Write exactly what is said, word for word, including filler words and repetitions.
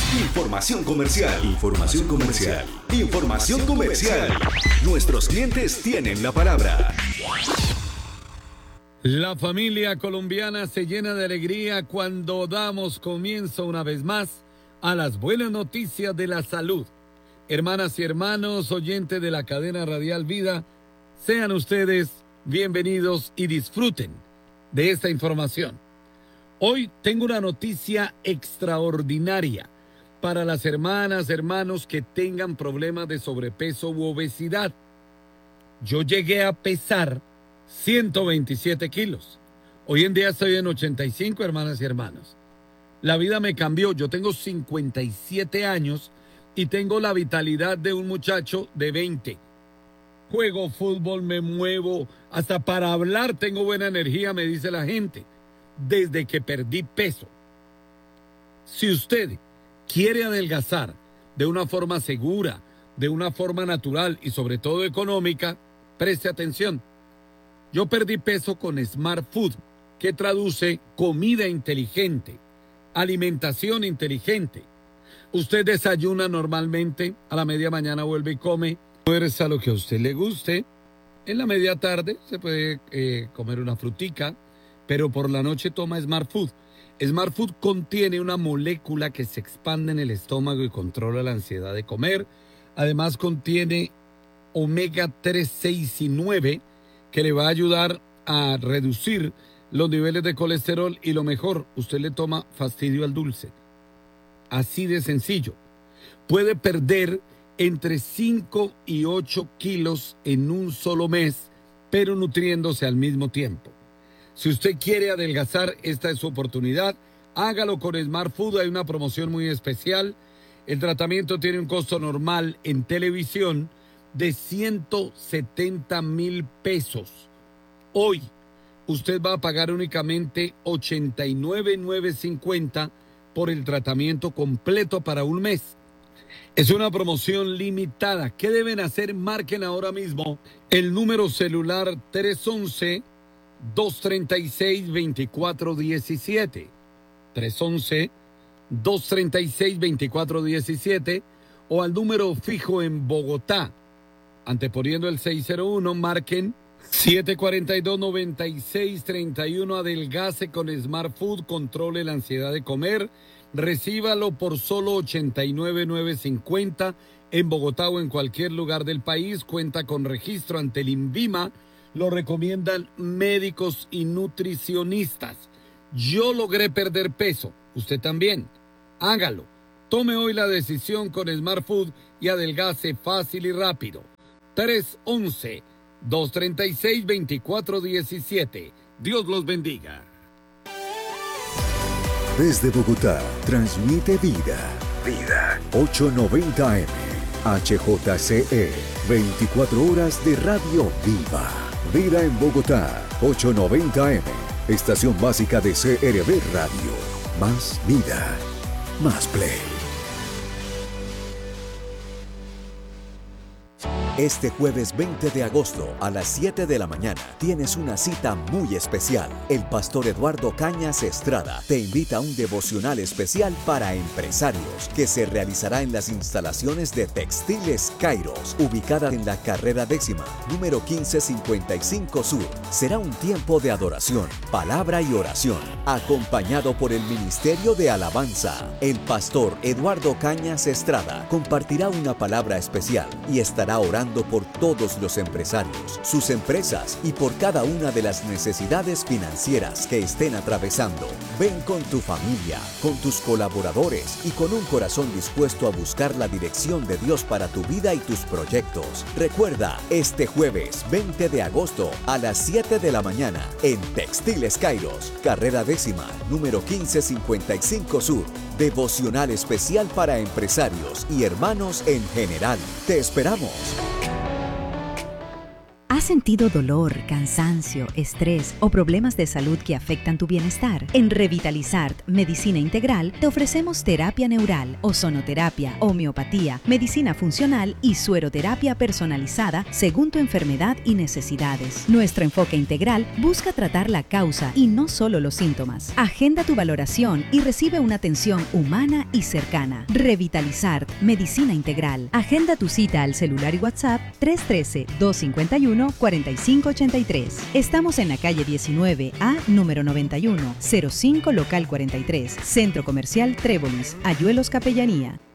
Información comercial. Información comercial. Información comercial. Nuestros clientes tienen la palabra. La familia colombiana se llena de alegría cuando damos comienzo una vez más a las buenas noticias de la salud. Hermanas y hermanos, oyentes de la cadena radial Vida, sean ustedes bienvenidos y disfruten de esta información. Hoy tengo una noticia extraordinaria para las hermanas, hermanos que tengan problemas de sobrepeso u obesidad. Yo llegué a pesar ciento veintisiete kilos. Hoy en día estoy en ochenta y cinco, hermanas y hermanos. La vida me cambió. Yo tengo cincuenta y siete años y tengo la vitalidad de un muchacho de veinte. Juego fútbol, me muevo, hasta para hablar tengo buena energía, me dice la gente, desde que perdí peso. Si usted quiere adelgazar de una forma segura, de una forma natural y sobre todo económica, preste atención. Yo perdí peso con Smart Food, que traduce comida inteligente, alimentación inteligente. Usted desayuna normalmente, a la media mañana vuelve y come, a lo que a usted le guste. En la media tarde se puede eh, comer una frutica, pero por la noche toma Smart Food. Smart Food contiene una molécula que se expande en el estómago y controla la ansiedad de comer. Además contiene omega tres, seis y nueve, que le va a ayudar a reducir los niveles de colesterol y lo mejor, usted le toma fastidio al dulce. Así de sencillo. Puede perder entre cinco y ocho kilos en un solo mes, pero nutriéndose al mismo tiempo. Si usted quiere adelgazar, esta es su oportunidad. Hágalo con Smart Food, hay una promoción muy especial. El tratamiento tiene un costo normal en televisión de ciento setenta mil pesos. Hoy, usted va a pagar únicamente ochenta y nueve mil novecientos cincuenta por el tratamiento completo para un mes. Es una promoción limitada. ¿Qué deben hacer? Marquen ahora mismo el número celular tres once, dos treinta y seis, veinticuatro diecisiete. tres once, dos treinta y seis, veinticuatro diecisiete o al número fijo en Bogotá. Anteponiendo el seis cero uno, marquen siete cuatro dos, nueve seis tres uno. Adelgace con Smart Food, controle la ansiedad de comer. Recíbalo por solo ochenta y nueve mil novecientos cincuenta en Bogotá o en cualquier lugar del país. Cuenta con registro ante el INVIMA. Lo recomiendan médicos y nutricionistas. Yo logré perder peso. Usted también. Hágalo. Tome hoy la decisión con Smart Food y adelgace fácil y rápido. tres once, dos treinta y seis, veinticuatro diecisiete. Dios los bendiga. Desde Bogotá, transmite Vida. Vida. ochocientos noventa A M. H J C E. veinticuatro horas de radio viva. Vida en Bogotá. ochocientos noventa A M. Estación básica de C R V Radio. Más vida. Más play. Este jueves veinte de agosto a las siete de la mañana tienes una cita muy especial. El pastor Eduardo Cañas Estrada te invita a un devocional especial para empresarios que se realizará en las instalaciones de Textiles Kairos, ubicada en la carrera décima, número quince cincuenta y cinco Sur. Será un tiempo de adoración, palabra y oración, acompañado por el Ministerio de Alabanza. El pastor Eduardo Cañas Estrada compartirá una palabra especial y estará orando por todos los empresarios, sus empresas y por cada una de las necesidades financieras que estén atravesando. Ven con tu familia, con tus colaboradores y con un corazón dispuesto a buscar la dirección de Dios para tu vida y tus proyectos. Recuerda, este jueves veinte de agosto a las siete de la mañana en Textiles Kairos, carrera décima, número quince cincuenta y cinco Sur. Devocional especial para empresarios y hermanos en general. Te esperamos. ¿Has sentido dolor, cansancio, estrés o problemas de salud que afectan tu bienestar? En Revitalizart Medicina Integral te ofrecemos terapia neural, ozonoterapia, homeopatía, medicina funcional y sueroterapia personalizada según tu enfermedad y necesidades. Nuestro enfoque integral busca tratar la causa y no solo los síntomas. Agenda tu valoración y recibe una atención humana y cercana. Revitalizart Medicina Integral. Agenda tu cita al celular y WhatsApp tres uno tres, dos cinco uno, cuatro cinco ocho tres. Estamos en la calle diecinueve A, número noventa y uno, cero cinco, local cuarenta y tres, Centro Comercial Trébolis, Ayuelos Capellanía.